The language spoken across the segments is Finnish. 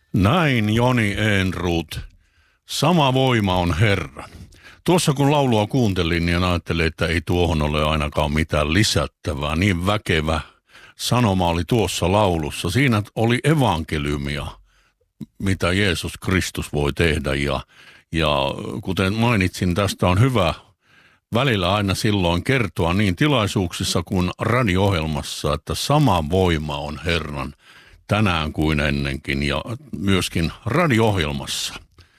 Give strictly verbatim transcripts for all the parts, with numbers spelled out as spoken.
Näin Joni Ehnroth. Sama voima on Herran. Tuossa kun laulua kuuntelin, niin ajattelin, että ei tuohon ole ainakaan mitään lisättävää. Niin väkevä sanoma oli tuossa laulussa. Siinä oli evankeliumia, mitä Jeesus Kristus voi tehdä. Ja, ja kuten mainitsin, tästä on hyvä välillä aina silloin kertoa niin tilaisuuksissa kuin radio-ohjelmassa, että sama voima on Herran tänään kuin ennenkin ja myöskin radio-ohjelmassa.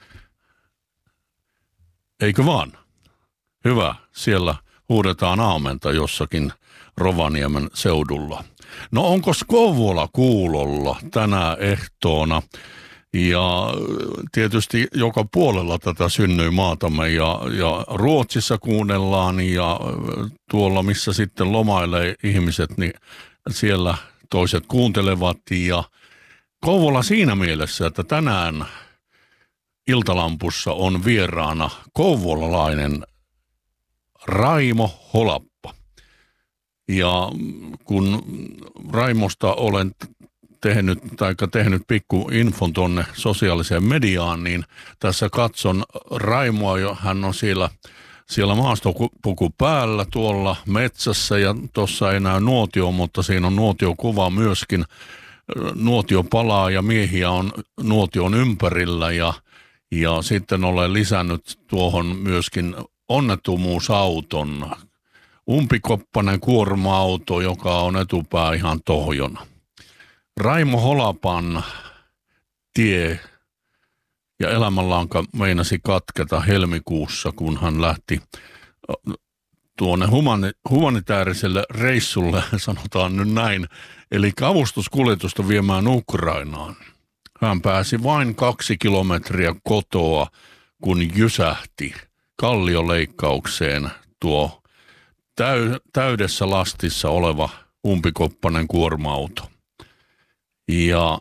Eikö vaan? Hyvä, siellä huudetaan aamenta jossakin Rovaniemen seudulla. No onko Kouvola kuulolla tänä ehtoona? Ja tietysti joka puolella tätä synnyi maatamme ja, ja Ruotsissa kuunnellaan ja tuolla missä sitten lomailee ihmiset, niin siellä toiset kuuntelevat. Ja Kouvola siinä mielessä, että tänään Iltalampussa on vieraana kouvolalainen Raimo Holappa. Ja kun Raimosta olen tehnyt, tai tehnyt pikku infon tuonne sosiaaliseen mediaan, niin tässä katson Raimoa, jo hän on siellä, siellä maastopuku päällä tuolla metsässä, ja tuossa ei näy nuotio, mutta siinä on nuotiokuva myöskin. Nuotio palaa ja miehiä on nuotion ympärillä, ja, ja sitten olen lisännyt tuohon myöskin onnettomuusauton, umpikoppainen kuorma-auto, joka on etupää ihan tohjona. Raimo Holapan tie ja elämänlanka meinasi katketa helmikuussa, kun hän lähti tuonne humani- humanitaariselle reissulle, sanotaan nyt näin, eli avustuskuljetusta viemään Ukrainaan. Hän pääsi vain kaksi kilometriä kotoa, kun jysähti kallioleikkaukseen tuo täy- täydessä lastissa oleva umpikoppainen kuorma-auto. Ja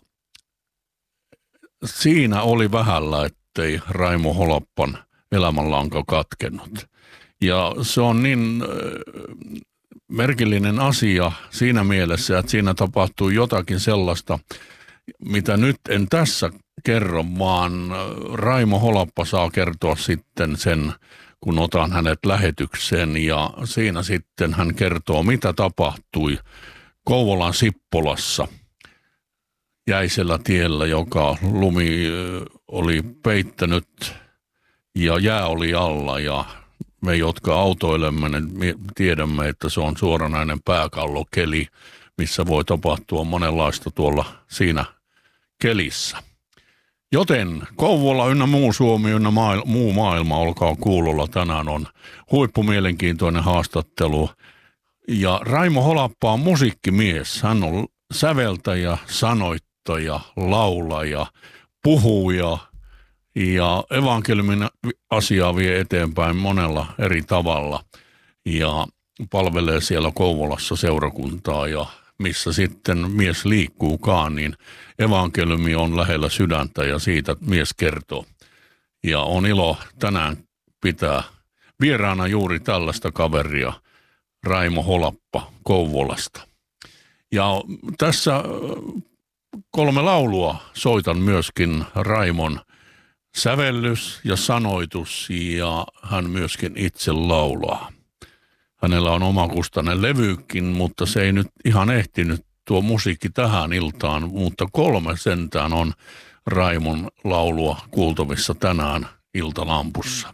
siinä oli vähällä, ettei Raimo Holappan elämänlanka katkennut. Ja se on niin merkillinen asia siinä mielessä, että siinä tapahtui jotakin sellaista, mitä nyt en tässä kerro, vaan Raimo Holappa saa kertoa sitten sen, kun otan hänet lähetykseen. Ja siinä sitten hän kertoo, mitä tapahtui Kouvolan Sippolassa jäisellä tiellä, joka lumi oli peittänyt ja jää oli alla, ja me, jotka autoilemme, me tiedämme, että se on suoranainen pääkallokeli, missä voi tapahtua monenlaista tuolla siinä kelissä. Joten Kouvola ynnä muu Suomi ynnä maailma, muu maailma, olkaa kuulolla. Tänään on huippumielenkiintoinen haastattelu. Ja Raimo Holappa on musiikkimies. Hän on säveltäjä, sanoittaja, laulaja, puhuja ja evankeliumin asiaa vie eteenpäin monella eri tavalla ja palvelee siellä Kouvolassa seurakuntaa, ja missä sitten mies liikkuukaan, niin evankeliumi on lähellä sydäntä ja siitä mies kertoo. Ja on ilo tänään pitää vieraana juuri tällaista kaveria, Raimo Holappa Kouvolasta. Ja tässä kolme laulua soitan myöskin Raimon sävellys ja sanoitus, ja hän myöskin itse laulaa. Hänellä on omakustainen levykin, mutta se ei nyt ihan ehtinyt tuo musiikki tähän iltaan, mutta kolme sentään on Raimon laulua kuultavissa tänään Iltalampussa.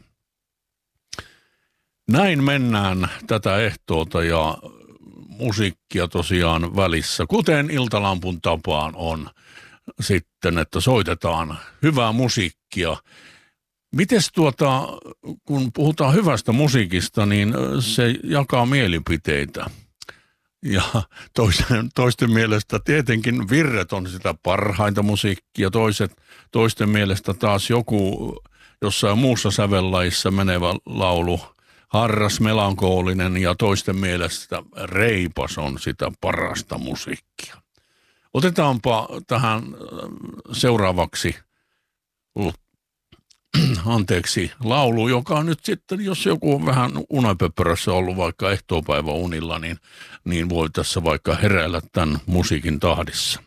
Näin mennään tätä ehtoota ja musiikkia tosiaan välissä, kuten Iltalampun tapaan on sitten, että soitetaan hyvää musiikkia. Mites tuota, kun puhutaan hyvästä musiikista, niin se jakaa mielipiteitä. Ja toisten, toisten mielestä tietenkin virret on sitä parhainta musiikkia, toiset, toisten mielestä taas joku jossain muussa sävellajissa menevä laulu, harras, melankoolinen, ja toisten mielestä reipas on sitä parasta musiikkia. Otetaanpa tähän seuraavaksi anteeksi, laulu, joka on nyt sitten, jos joku on vähän unepöpörössä ollut vaikka ehtoopäivä unilla, niin, niin voi tässä vaikka heräillä tämän musiikin tahdissa.